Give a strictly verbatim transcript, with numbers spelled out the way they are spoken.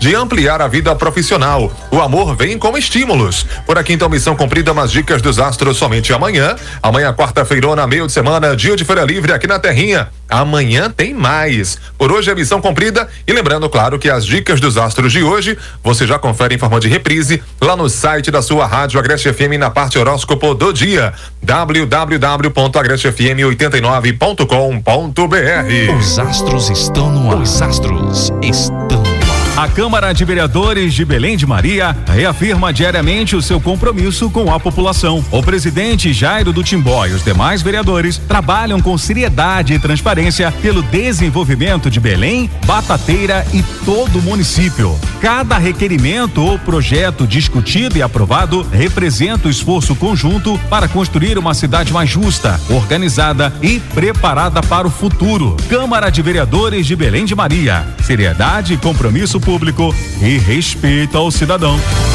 de ampliar a vida profissional. O amor vem com estímulos. Por aqui então, missão cumprida, umas dicas dos astros somente amanhã. Amanhã, quarta-feirona, meio de semana, dia de feira livre aqui na Terrinha. Amanhã tem mais. Por hoje é missão cumprida. E lembrando, claro, que as dicas dos astros de hoje você já confere em forma de reprise lá no site da sua rádio Agreste F M na parte horóscopo do dia. w w w ponto agreste f m oitenta e nove ponto com ponto b r. Os astros estão no ar. Os astros estão no ar. A Câmara de Vereadores de Belém de Maria reafirma diariamente o seu compromisso com a população. O presidente Jairo do Timbó e os demais vereadores trabalham com seriedade e transparência pelo desenvolvimento de Belém, Batateira e todo o município. Cada requerimento ou projeto discutido e aprovado representa o esforço conjunto para construir uma cidade mais justa, organizada e preparada para o futuro. Câmara de Vereadores de Belém de Maria. Seriedade, compromisso público e respeito ao cidadão.